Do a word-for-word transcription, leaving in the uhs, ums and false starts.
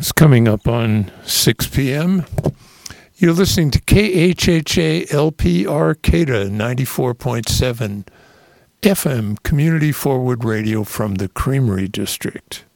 It's coming up on six p.m. You're listening to K H H A L P Arcata ninety-four point seven F M Community Forward Radio from the Creamery District.